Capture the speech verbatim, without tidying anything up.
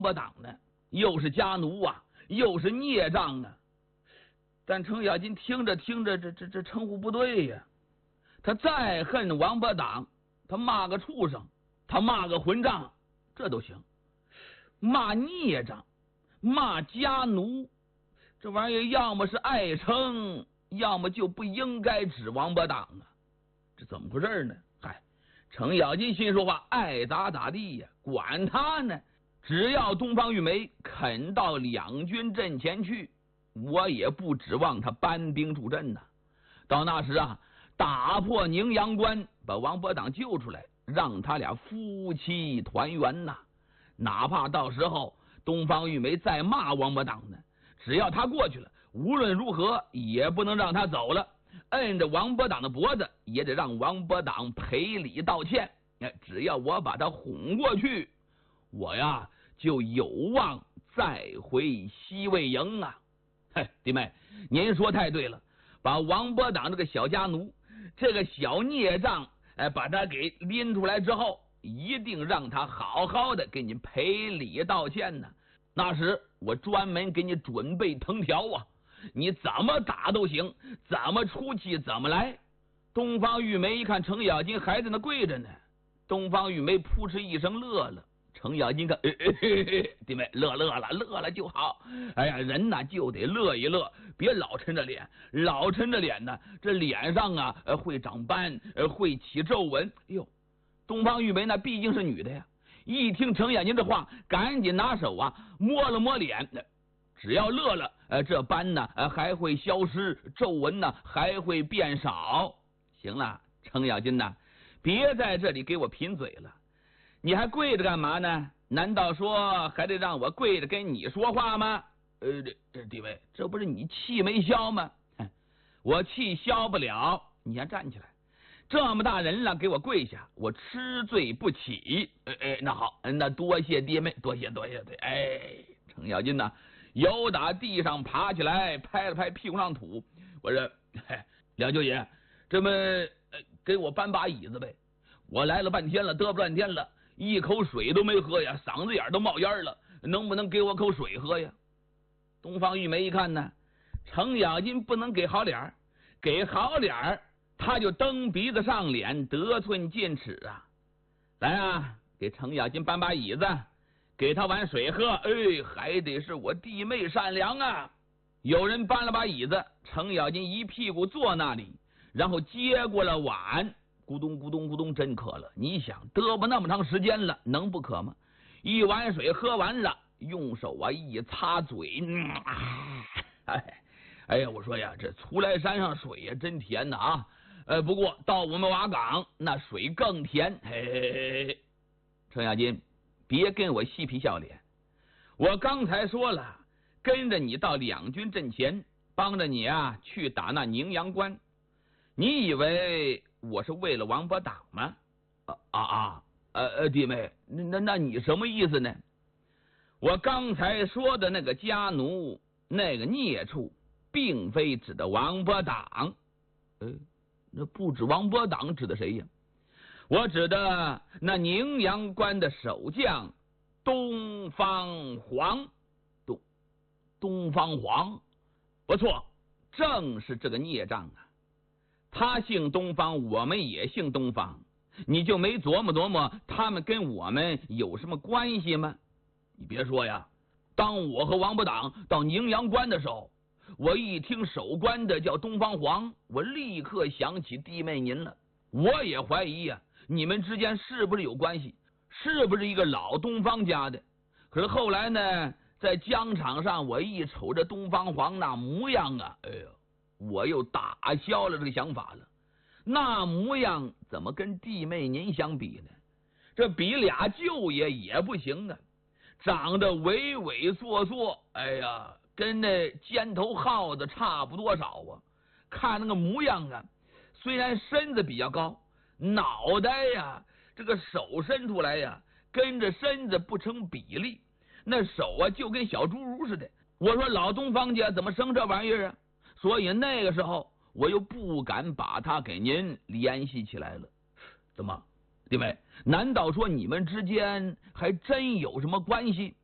八党呢，又是家奴啊，又是孽障啊。但程咬金听着听着，这这这称呼不对呀。他再恨王八党，他骂个畜生，他骂个混账，这都行。骂孽障，骂家奴，这玩意儿要么是爱称，要么就不应该指王八党啊。这怎么回事呢？嗨，程咬金心说话，爱咋咋地呀，管他呢。只要东方玉梅肯到两军阵前去，我也不指望他搬兵助阵呐。到那时啊，打破宁阳关，把王八党救出来，让他俩夫妻团圆呐。哪怕到时候东方玉梅再骂王八党呢，只要他过去了，无论如何也不能让他走了，摁着王八党的脖子，也得让王八党赔礼道歉。只要我把他哄过去，我呀就有望再回西魏营啊！嘿，弟妹，您说太对了，把王八党这个小家奴，这个小孽障，哎，把他给拎出来之后，一定让他好好的给你赔礼道歉呢。那时我专门给你准备藤条啊，你怎么打都行，怎么出气怎么来。东方玉梅一看程咬金还在那跪着呢，东方玉梅扑哧一声乐了。程咬金看，哎哎哎，弟妹乐乐了，乐了就好。哎呀，人呐就得乐一乐，别老沉着脸，老沉着脸呢，这脸上啊会长斑，会起皱纹。哎呦，东方玉梅那毕竟是女的呀，一听程咬金这话，赶紧拿手啊摸了摸脸，只要乐了，呃，这斑呢还会消失，皱纹呢还会变少。行了，程咬金呐，别在这里给我贫嘴了。你还跪着干嘛呢？难道说还得让我跪着跟你说话吗？呃，这这弟妹，这不是你气没消吗？我气消不了，你先站起来。这么大人了，给我跪下，我吃罪不起。哎哎，那好，那多谢弟妹，多谢多谢。对，哎，程咬金呐，由打地上爬起来，拍了拍屁股上土。我说，梁舅爷，这么、呃、给我搬把椅子呗。我来了半天了，嘚啵半天了。一口水都没喝呀，嗓子眼都冒烟了，能不能给我口水喝呀？东方玉梅一看呢，程咬金不能给好脸，给好脸他就蹬鼻子上脸，得寸进尺啊！来啊，给程咬金搬把椅子，给他碗水喝。哎，还得是我弟妹善良啊！有人搬了把椅子，程咬金一屁股坐那里，然后接过了碗。咕咚咕咚咕咚，真渴了！你想嘚啵那么长时间了，能不渴吗？一碗水喝完了，用手啊一擦嘴，嗯啊、哎哎呀，我说呀，这徂来山上水呀真甜呐啊！呃，不过到我们瓦岗那水更甜。嘿嘿嘿嘿，程咬金，别跟我嬉皮笑脸。我刚才说了，跟着你到两军阵前，帮着你啊去打那宁阳关。你以为我是为了王八党吗？啊啊啊！呃，弟妹，那那那你什么意思呢？我刚才说的那个家奴，那个孽畜，并非指的王八党。呃，那不指王八党，指的谁呀？我指的那宁阳关的守将东方黄。东东方黄，不错，正是这个孽障啊！他姓东方，我们也姓东方，你就没琢磨琢磨他们跟我们有什么关系吗？你别说呀，当我和王八党到宁阳关的时候，我一听守关的叫东方黄，我立刻想起弟妹您了。我也怀疑呀、啊，你们之间是不是有关系，是不是一个老东方家的？可是后来呢，在疆场上我一瞅这东方黄那模样啊，哎呦，我又打消了这个想法了。那模样怎么跟弟妹您相比呢？这比俩舅爷也不行啊，长得畏畏缩缩，哎呀，跟那尖头耗子差不多少啊。看那个模样啊，虽然身子比较高，脑袋呀，这个手伸出来呀，跟着身子不成比例，那手啊就跟小侏儒似的。我说老东方家怎么生这玩意儿啊？所以那个时候我又不敢把他给您联系起来了。怎么，弟妹？难道说你们之间还真有什么关系？